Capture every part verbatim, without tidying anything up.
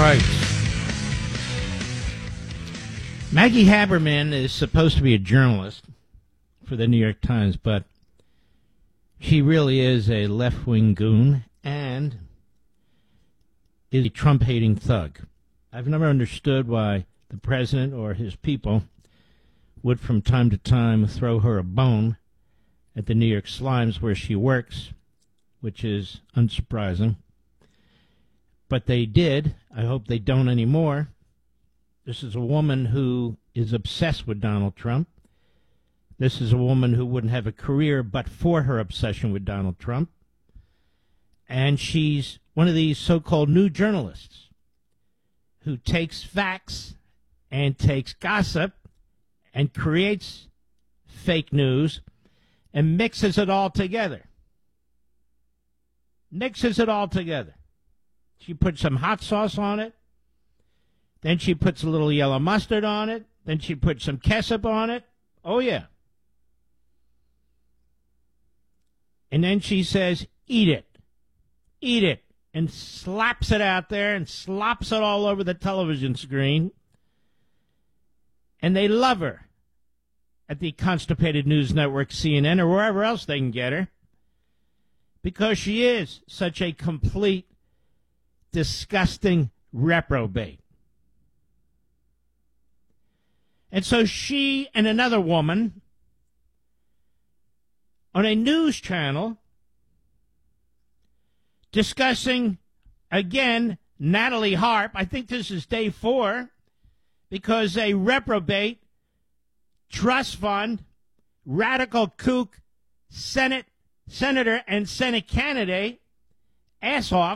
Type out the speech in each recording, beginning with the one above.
right. Maggie Haberman is supposed to be a journalist for the New York Times, but she really is a left-wing goon and is a Trump-hating thug. I've never understood why the president or his people would from time to time throw her a bone at the New York Slimes where she works, which is unsurprising. But they did. I hope they don't anymore. This is a woman who is obsessed with Donald Trump. This is a woman who wouldn't have a career but for her obsession with Donald Trump. And she's one of these so-called new journalists who takes facts and takes gossip and creates fake news and mixes it all together. Mixes it all together. She puts some hot sauce on it. Then she puts a little yellow mustard on it. Then she puts some ketchup on it. Oh, yeah. And then she says, eat it. Eat it. And slaps it out there and slops it all over the television screen. And they love her at the Constipated News Network, C N N, or wherever else they can get her. Because she is such a complete, disgusting reprobate. And so she and another woman on a news channel discussing, again, Natalie Harp. I think this is day four, because a reprobate, trust fund, radical kook, Senate, senator and Senate candidate, Assoff,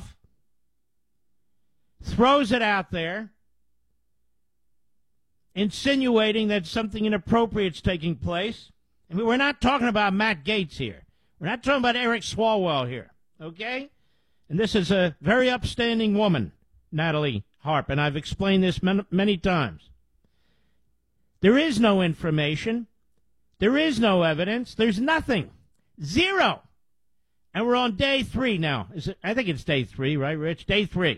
throws it out there, insinuating that something inappropriate is taking place. I mean, we're not talking about Matt Gaetz here. We're not talking about Eric Swalwell here, okay? And this is a very upstanding woman, Natalie Harp, and I've explained this many, many times. There is no information. There is no evidence. There's nothing. Zero. And we're on day three now. Is it? I think it's day three, right, Rich? Day three.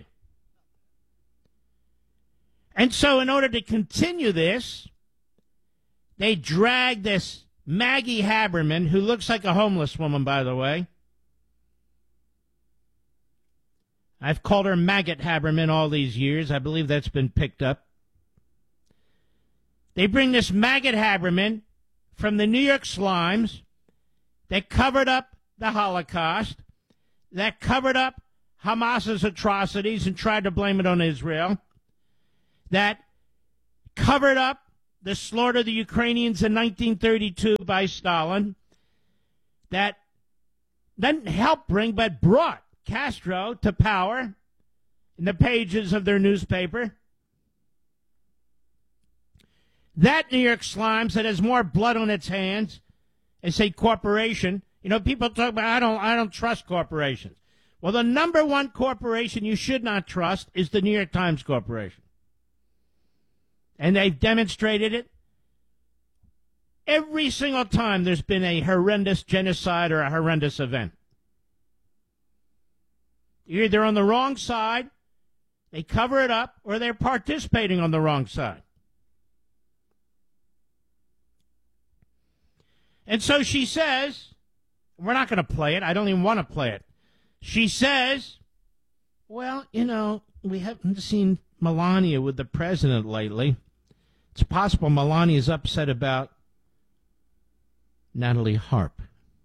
And so in order to continue this, they drag this Maggie Haberman, who looks like a homeless woman, by the way. I've called her Maggot Haberman all these years. I believe that's been picked up. They bring this Maggot Haberman from the New York Slimes that covered up the Holocaust, that covered up Hamas's atrocities and tried to blame it on Israel, that covered up the slaughter of the Ukrainians in nineteen thirty-two by Stalin, that didn't help bring but brought Castro to power in the pages of their newspaper. That New York Slimes that has more blood on its hands as a corporation. You know, people talk about, I don't, I don't trust corporations. Well, the number one corporation you should not trust is the New York Times Corporation. And they've demonstrated it every single time there's been a horrendous genocide or a horrendous event. You're either on the wrong side, they cover it up, or they're participating on the wrong side. And so she says, we're not going to play it. I don't even want to play it. She says, well, you know, we haven't seen Melania with the president lately. It's possible Melania is upset about Natalie Harp.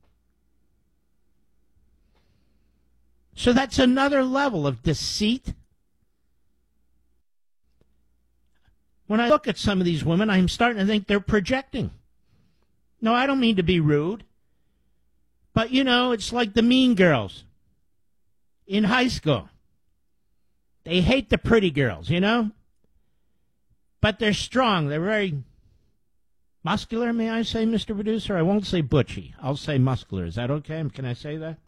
So that's another level of deceit. When I look at some of these women, I'm starting to think they're projecting. No, I don't mean to be rude. But, you know, it's like the mean girls in high school. They hate the pretty girls, you know? But they're strong. They're very muscular, may I say, Mister Producer? I won't say butchy. I'll say muscular. Is that okay? Can I say that?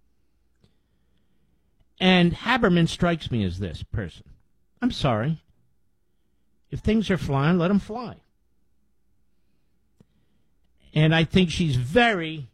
And Haberman strikes me as this person. I'm sorry. If things are flying, let them fly. And I think she's very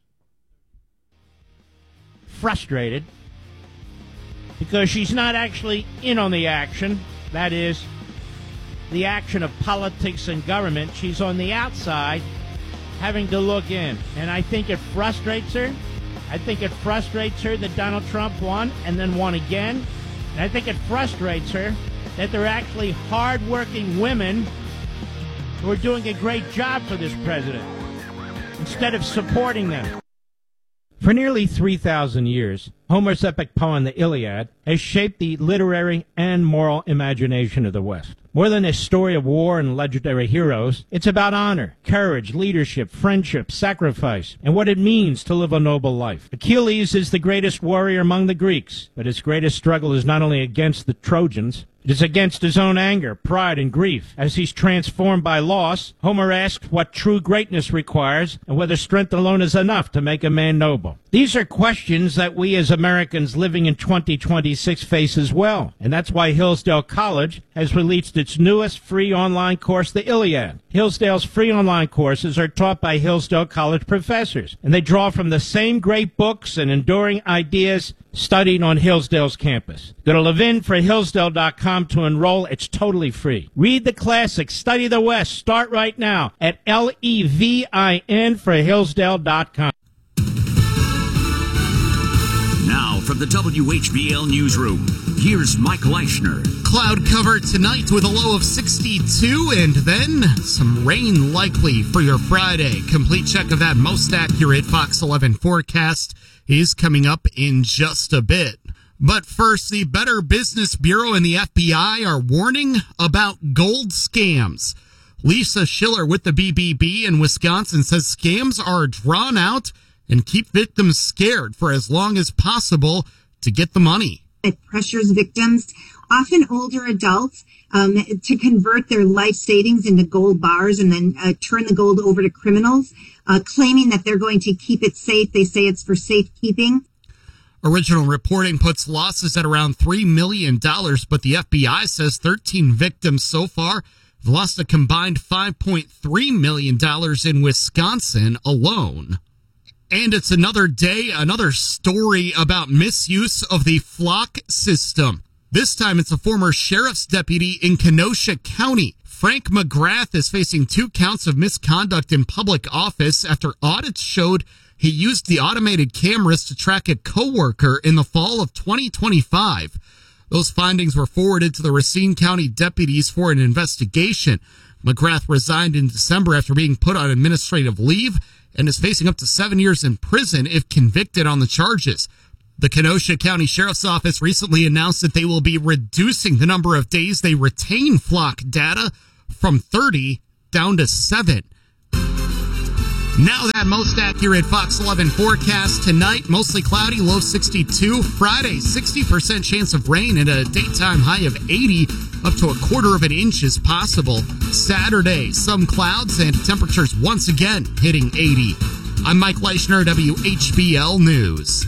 frustrated because she's not actually in on the action. that is, the action of politics and government. She's on the outside having to look in. And I think it frustrates her. I think it frustrates her that Donald Trump won and then won again. And I think it frustrates her that there are actually hard-working women who are doing a great job for this president instead of supporting them. For nearly three thousand years, Homer's epic poem, the Iliad, has shaped the literary and moral imagination of the West. More than a story of war and legendary heroes, it's about honor, courage, leadership, friendship, sacrifice, and what it means to live a noble life. Achilles is the greatest warrior among the Greeks, but his greatest struggle is not only against the Trojans, it is against his own anger, pride, and grief. As he's transformed by loss, Homer asks what true greatness requires and whether strength alone is enough to make a man noble. These are questions that we as Americans living in twenty twenty-six face as well, and that's why Hillsdale College has released its newest free online course, the Iliad. Hillsdale's free online courses are taught by Hillsdale College professors, and they draw from the same great books and enduring ideas studied on Hillsdale's campus. Go to Levin for Hillsdale dot com to enroll. It's totally free. Read the classics, study the West. Start right now at L E V I N for Hillsdale dot com. Now from the W H B L Newsroom, here's Mike Leishner. Cloud cover tonight with a low of sixty-two, and then some rain likely for your Friday. Complete check of that most accurate Fox eleven forecast is coming up in just a bit. But first, the Better Business Bureau and the F B I are warning about gold scams. Lisa Schiller with the B B B in Wisconsin says scams are drawn out and keep victims scared for as long as possible to get the money. It pressures victims, often older adults, um, to convert their life savings into gold bars and then uh, turn the gold over to criminals, uh, claiming that they're going to keep it safe. They say it's for safekeeping. Original reporting puts losses at around three million dollars, but the F B I says thirteen victims so far have lost a combined five point three million dollars in Wisconsin alone. And it's another day, another story about misuse of the flock system. This time it's a former sheriff's deputy in Kenosha County. Frank McGrath is facing two counts of misconduct in public office after audits showed he used the automated cameras to track a coworker in the fall of twenty twenty-five. Those findings were forwarded to the Racine County deputies for an investigation. McGrath resigned in December after being put on administrative leave and is facing up to seven years in prison if convicted on the charges. The Kenosha County Sheriff's Office recently announced that they will be reducing the number of days they retain flock data from thirty down to seven. Now that most accurate Fox eleven forecast tonight, mostly cloudy, low sixty-two. Friday, sixty percent chance of rain and a daytime high of eighty, up to a quarter of an inch is possible. Saturday, some clouds and temperatures once again hitting eighty. I'm Mike Leishner, W H B L News.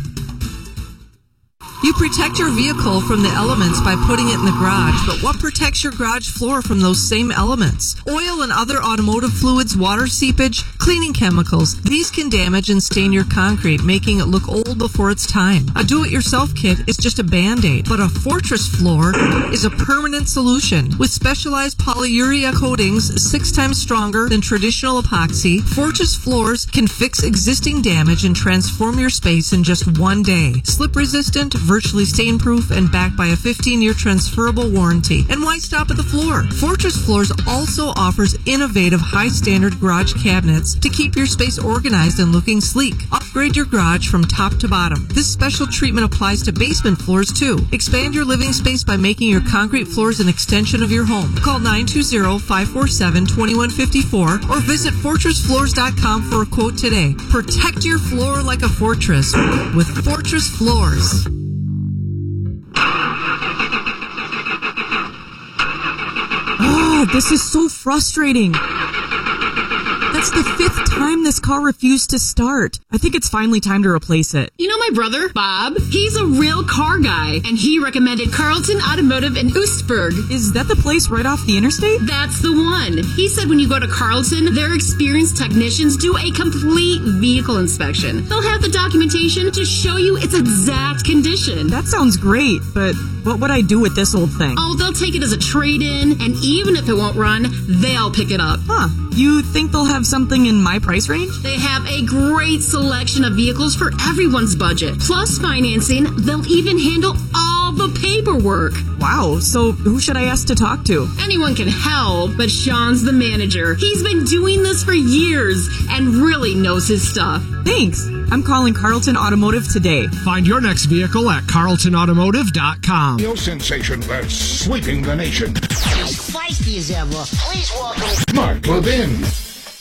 You protect your vehicle from the elements by putting it in the garage, but what protects your garage floor from those same elements? Oil and other automotive fluids, water seepage, cleaning chemicals. These can damage and stain your concrete, making it look old before its time. A do-it-yourself kit is just a Band-Aid, but a Fortress floor is a permanent solution. With specialized polyurea coatings six times stronger than traditional epoxy, Fortress floors can fix existing damage and transform your space in just one day. Slip-resistant, virtually stain-proof, and backed by a fifteen-year transferable warranty. And why stop at the floor? Fortress Floors also offers innovative, high-standard garage cabinets to keep your space organized and looking sleek. Upgrade your garage from top to bottom. This special treatment applies to basement floors, too. Expand your living space by making your concrete floors an extension of your home. Call nine two zero, five four seven, two one five four or visit fortress floors dot com for a quote today. Protect your floor like a fortress with Fortress Floors. Oh, this is so frustrating. That's the fifth time this car refused to start. I think it's finally time to replace it. You know my brother, Bob? He's a real car guy, and he recommended Carlton Automotive in Oostburg. Is that the place right off the interstate? That's the one. He said when you go to Carlton, their experienced technicians do a complete vehicle inspection. They'll have the documentation to show you its exact condition. That sounds great, but What would I do with this old thing? Oh, they'll take it as a trade-in, and even if it won't run, they'll pick it up. Huh. You think they'll have something in my price range? They have a great selection of vehicles for everyone's budget. Plus financing, they'll even handle all the paperwork. Wow, so who should I ask to talk to? Anyone can help, but Sean's the manager. He's been doing this for years and really knows his stuff. Thanks. I'm calling Carlton Automotive today. Find your next vehicle at carlton automotive dot com. Radio sensation that's sweeping the nation. As feisty as ever. Please welcome Mark Levin.